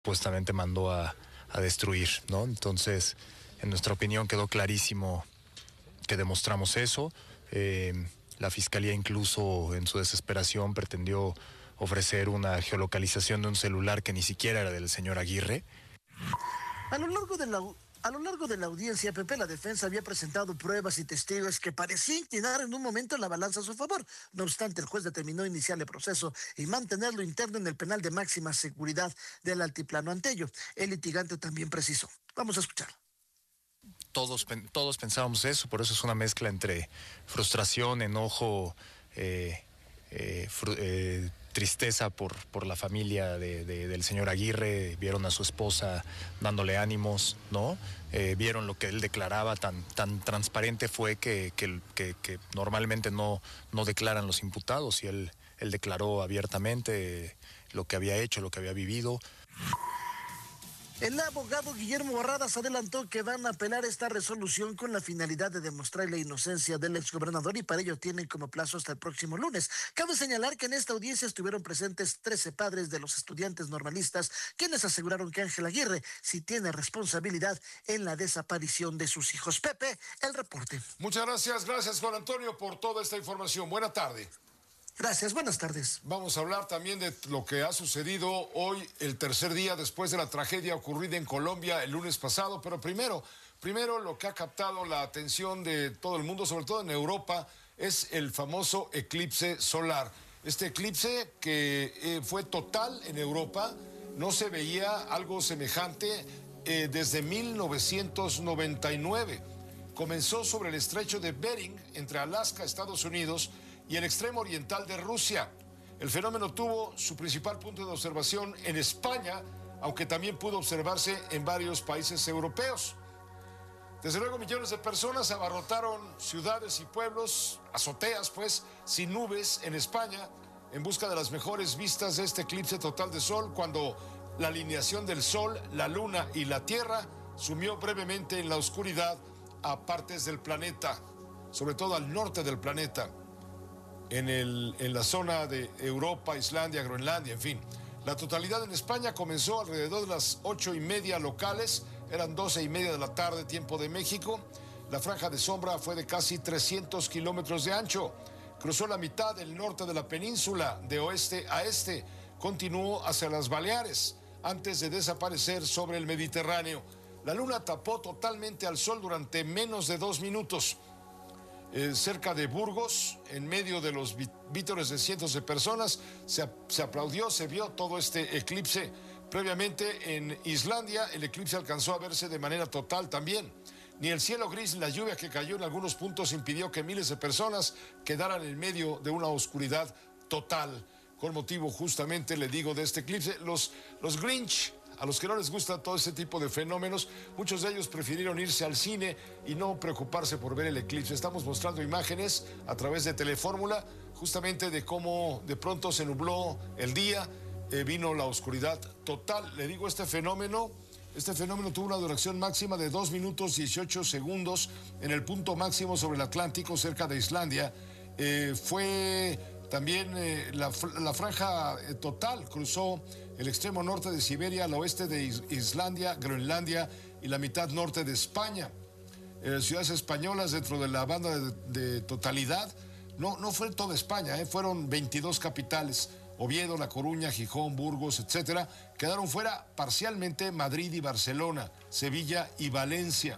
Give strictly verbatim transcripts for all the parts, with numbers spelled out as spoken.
supuestamente mandó a, a destruir, ¿no? Entonces, en nuestra opinión quedó clarísimo que demostramos eso. Eh, la Fiscalía incluso en su desesperación pretendió ofrecer una geolocalización de un celular que ni siquiera era del señor Aguirre. A lo largo de la... A lo largo de la audiencia, Pepe, la defensa había presentado pruebas y testigos que parecían inclinar en un momento la balanza a su favor. No obstante, el juez determinó iniciar el proceso y mantenerlo interno en el penal de máxima seguridad del Altiplano Antello. El litigante también precisó. Vamos a escuchar. Todos, todos pensábamos eso, por eso es una mezcla entre frustración, enojo, eh, eh, fru eh, tristeza por, por la familia de, de, del señor Aguirre. Vieron a su esposa dándole ánimos, ¿no? Eh, vieron lo que él declaraba, tan, tan transparente fue que, que, que, que normalmente no, no declaran los imputados, y él, él declaró abiertamente lo que había hecho, lo que había vivido. El abogado Guillermo Barradas adelantó que van a apelar esta resolución con la finalidad de demostrar la inocencia del exgobernador, y para ello tienen como plazo hasta el próximo lunes. Cabe señalar que en esta audiencia estuvieron presentes trece padres de los estudiantes normalistas, quienes aseguraron que Ángel Aguirre sí tiene responsabilidad en la desaparición de sus hijos. Pepe, el reporte. Muchas gracias, gracias Juan Antonio por toda esta información. Buena tarde. Gracias, buenas tardes. Vamos a hablar también de lo que ha sucedido hoy, el tercer día después de la tragedia ocurrida en Colombia el lunes pasado, pero primero, primero lo que ha captado la atención de todo el mundo, sobre todo en Europa, es el famoso eclipse solar. Este eclipse que eh, fue total en Europa, no se veía algo semejante eh, desde mil novecientos noventa y nueve. Comenzó sobre el estrecho de Bering, entre Alaska, Estados Unidos, y el extremo oriental de Rusia. El fenómeno tuvo su principal punto de observación en España, aunque también pudo observarse en varios países europeos. Desde luego, millones de personas abarrotaron ciudades y pueblos, azoteas pues, sin nubes en España, en busca de las mejores vistas de este eclipse total de sol, cuando la alineación del sol, la luna y la tierra sumió brevemente en la oscuridad a partes del planeta, sobre todo al norte del planeta. En, el, en la zona de Europa, Islandia, Groenlandia, en fin. La totalidad en España comenzó alrededor de las ocho y media locales, eran doce y media de la tarde, tiempo de México. La franja de sombra fue de casi trescientos kilómetros de ancho. Cruzó la mitad del norte de la península, de oeste a este. Continuó hacia las Baleares, antes de desaparecer sobre el Mediterráneo. La luna tapó totalmente al sol durante menos de dos minutos. Eh, cerca de Burgos, en medio de los vítores de cientos de personas, se, se aplaudió, se vio todo este eclipse. Previamente en Islandia el eclipse alcanzó a verse de manera total también. Ni el cielo gris ni la lluvia que cayó en algunos puntos impidió que miles de personas quedaran en medio de una oscuridad total. Con motivo justamente, le digo, de este eclipse, los, los Grinch, a los que no les gusta todo este tipo de fenómenos, muchos de ellos prefirieron irse al cine y no preocuparse por ver el eclipse. Estamos mostrando imágenes a través de Telefórmula, justamente de cómo de pronto se nubló el día, eh, vino la oscuridad total. Le digo, este fenómeno, este fenómeno tuvo una duración máxima de dos minutos dieciocho segundos en el punto máximo sobre el Atlántico, cerca de Islandia. Eh, fue también eh, la, la franja eh, total, cruzó el extremo norte de Siberia, al oeste de Is Islandia, Groenlandia y la mitad norte de España. Eh, ciudades españolas dentro de la banda de, de totalidad, no, no fue toda España, eh, fueron veintidós capitales, Oviedo, La Coruña, Gijón, Burgos, etcétera. Quedaron fuera parcialmente Madrid y Barcelona, Sevilla y Valencia.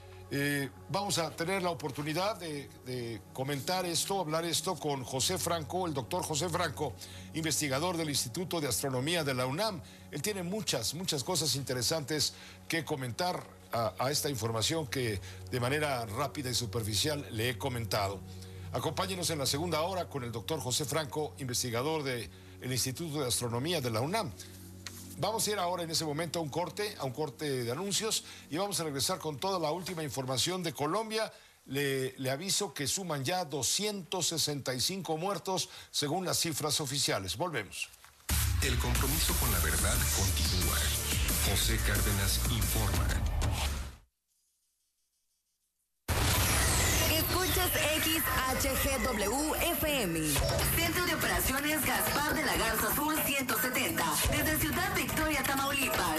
Eh, vamos a tener la oportunidad de, de comentar esto, hablar esto con José Franco, el doctor José Franco, investigador del Instituto de Astronomía de la UNAM. Él tiene muchas, muchas cosas interesantes que comentar a, a esta información que de manera rápida y superficial le he comentado. Acompáñenos en la segunda hora con el doctor José Franco, investigador del Instituto de Astronomía de la UNAM. Vamos a ir ahora en ese momento a un corte, a un corte de anuncios, y vamos a regresar con toda la última información de Colombia. Le, le aviso que suman ya doscientos sesenta y cinco muertos según las cifras oficiales. Volvemos. El compromiso con la verdad continúa. José Cárdenas informa. Escuchas X H G W F M. Centro de Operaciones Comunicaciones Gaspar de la Garza Sur ciento setenta. Desde Ciudad Victoria, Tamaulipas.